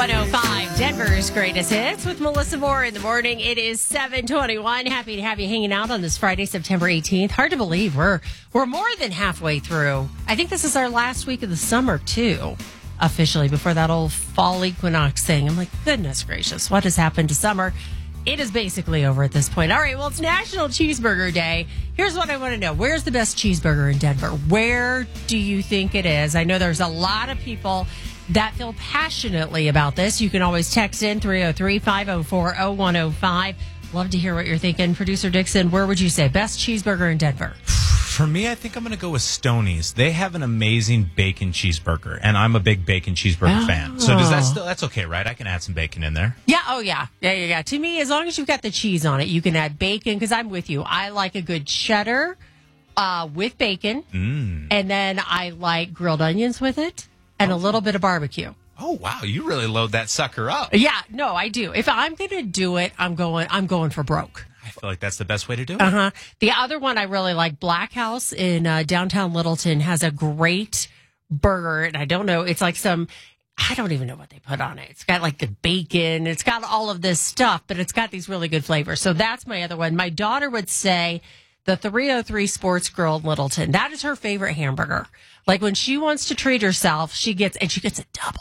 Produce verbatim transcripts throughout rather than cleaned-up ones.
one oh five, Denver's greatest hits with Melissa Moore in the morning. It is seven twenty-one. Happy to have you hanging out on this Friday, September eighteenth. Hard to believe we're we're more than halfway through. I think this is our last week of the summer, too, officially, before that old fall equinox thing. I'm like, goodness gracious, what has happened to summer? It is basically over at this point. All right, well, it's National Cheeseburger Day. Here's what I want to know. Where's the best cheeseburger in Denver? Where do you think it is? I know there's a lot of people that feel passionately about this. You can always text in three oh three, five oh four, oh one oh five. Love to hear what you're thinking. Producer Dixon, where would you say best cheeseburger in Denver? For me, I think I'm going to go with Stoney's. They have an amazing bacon cheeseburger, and I'm a big bacon cheeseburger Oh. fan. So does that still, that's okay, right? I can add some bacon in there. Yeah, oh yeah. Yeah, yeah, yeah. To me, as long as you've got the cheese on it, you can add bacon, because I'm with you. I like a good cheddar uh, with bacon, Mm. and then I like grilled onions with it, and a little bit of barbecue. Oh, wow. You really load that sucker up. Yeah, no, I do. If I'm going to do it, I'm going I'm going for broke. I feel like that's the best way to do it. Uh-huh. The other one I really like, Black House in uh, downtown Littleton, has a great burger. And I don't know, it's like some, I don't even know what they put on it. It's got like the bacon. It's got all of this stuff, but it's got these really good flavors. So that's my other one. My daughter would say the three oh three Sports Grill in Littleton. That is her favorite hamburger. Like when she wants to treat herself, she gets, and she gets a double.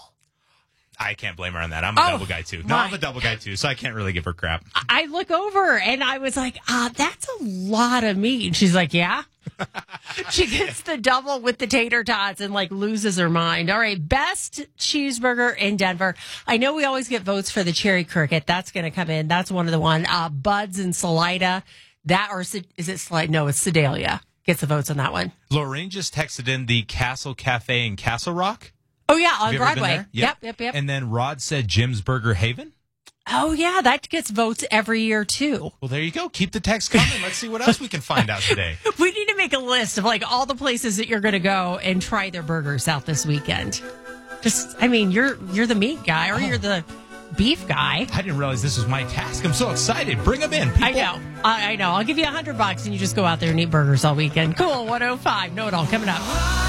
I can't blame her on that. I'm a Oh, double guy, too. No, my- I'm a double guy, too, so I can't really give her crap. I look over and I was like, ah, that's a lot of meat. And she's like, yeah. She gets the double with the tater tots and like loses her mind. All right, best cheeseburger in Denver. I know we always get votes for the Cherry Cricket. That's going to come in. That's one of the one. Uh, Buds and Salida. That or is it Salida? No, it's Sedalia. Gets the votes on that one. Lorraine just texted in the Castle Cafe in Castle Rock. Oh yeah, on Have you ever been Broadway. there? Yep, yep, yep. And then Rod said Jim's Burger Haven. Oh yeah, that gets votes every year too. Well, there you go. Keep the text coming. Let's see what else we can find out today. We need to make a list of like all the places that you're going to go and try their burgers out this weekend. Just, I mean, you're you're the meat guy or you're the beef guy. I didn't realize this was my task. I'm so excited. Bring them in, people. I know, I, I know. I'll give you a hundred bucks and you just go out there and eat burgers all weekend. Cool. one oh five. Know it all coming up.